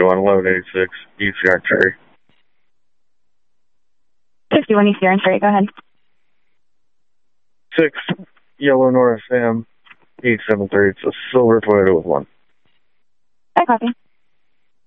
61 1186 East Yarn Cherry. 61 East Yarn Cherry, go ahead. 6 Yellow North Sam 873. It's a silver Toyota with 1. I copy.